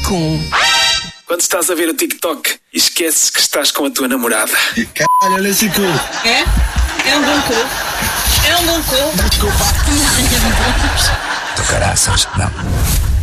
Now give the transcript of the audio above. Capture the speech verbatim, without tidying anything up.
com... Quando estás a ver o TikTok e esqueces que estás com a tua namorada. Caralho, olha esse cu. É? É um bom cu. É um bom cu. Desculpa. Tu caraças, não.